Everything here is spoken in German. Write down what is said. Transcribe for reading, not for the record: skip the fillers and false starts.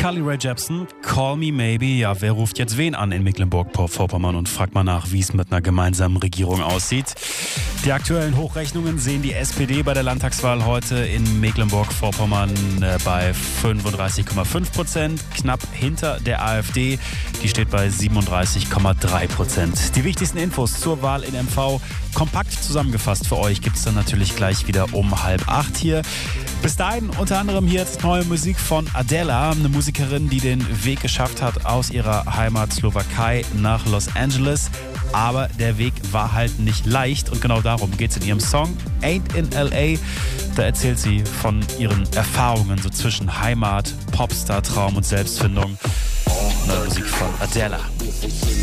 Carly Rae Jepsen, Call Me Maybe. Ja, wer ruft jetzt wen an in Mecklenburg-Vorpommern und fragt mal nach, wie es mit einer gemeinsamen Regierung aussieht? Die aktuellen Hochrechnungen sehen die SPD bei der Landtagswahl heute in Mecklenburg-Vorpommern bei 35,5%, knapp hinter der AfD. Die steht bei 37,3%. Die wichtigsten Infos zur Wahl in MV kompakt zusammengefasst für euch gibt es dann natürlich gleich wieder um 7:30 hier. Bis dahin unter anderem hier jetzt neue Musik von Adela, eine Musikerin, die den Weg geschafft hat aus ihrer Heimat Slowakei nach Los Angeles. Aber der Weg war halt nicht leicht und genau darum geht es in ihrem Song Ain't in L.A. Da erzählt sie von ihren Erfahrungen so zwischen Heimat, Popstar-Traum und Selbstfindung. Neue Musik von Adela.